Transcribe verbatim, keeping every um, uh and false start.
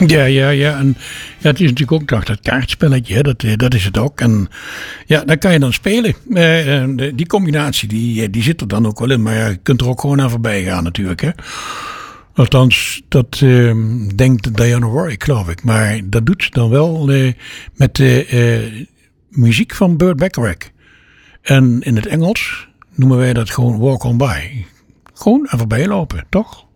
Ja, ja, ja. En ja, het is natuurlijk ook toch dat kaartspelletje, hè? Dat, dat is het ook. En ja, daar kan je dan spelen. Eh, die combinatie, die, die zit er dan ook wel in. Maar ja, je kunt er ook gewoon aan voorbij gaan natuurlijk, hè. Althans, dat uh, denkt Diana Warwick, geloof ik. Maar dat doet ze dan wel uh, met de uh, muziek van Burt Bacharach. En in het Engels noemen wij dat gewoon walk on by. Gewoon aan voorbij lopen, toch?